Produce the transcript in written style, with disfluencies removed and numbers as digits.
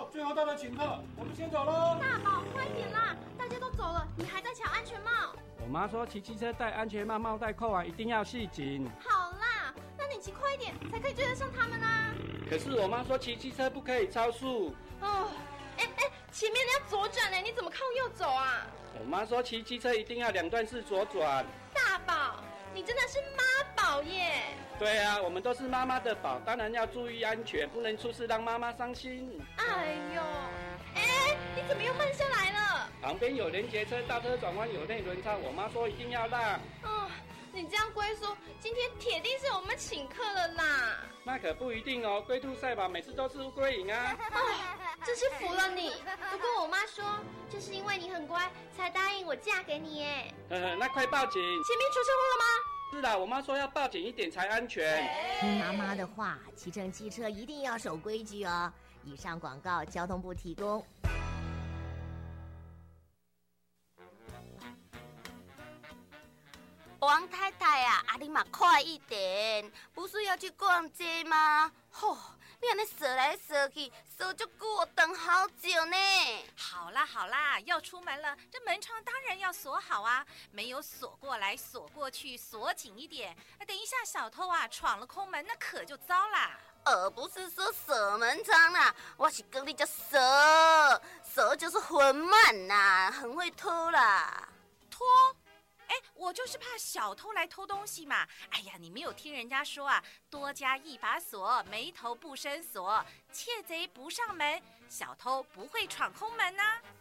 好，最后到了请客，我们先走喽。 大宝，快点啦！大家都走了，你还在抢安全帽？ 我妈说骑机车戴安全帽，帽带扣完一定要系紧。 好啦，那你骑快一点，才可以追得上他们啊。 可是我妈说骑机车不可以超速。 哦，前面要左转呢，你怎么靠右走啊？ 我妈说骑机车一定要2段式左转。 大宝，你真的是妈宝耶！ 对啊，我们都是妈妈的宝，当然要注意安全，不能出事让妈妈伤心。 哎呦，你怎么又慢下来了？ 旁边有连结车，大车转弯有内轮差，我妈说一定要让。 哦，你这样龟叔，今天铁定是我们请客了啦。 那可不一定哦，龟兔赛跑每次都是乌龟赢啊。 真是服了你。不过我妈说，就是因为你很乖，才答应我嫁给你耶。 那快报警！ 前面出车祸了吗？ 是啦，我妈说要报警一点才安全。 听妈妈的话，骑乘汽车一定要守规矩哦。以上广告，交通部提供。 王太太啊，你嘛快一点，不是要去逛街吗？吼，你安尼踅来踅去，踅就久，等好久呢。 好啦，要出门了，这门窗当然要锁好啊，没有锁过来锁过去，锁紧一点。等一下小偷啊闯了空门，那可就糟啦。 不是说锁门窗啦，我是跟你讲锁就是很慢啦，很会偷啦。 偷？我就是怕小偷来偷东西嘛。哎呀，你没有听人家说啊，多加一把锁，没头不生锁，窃贼不上门，小偷不会闯空门啊。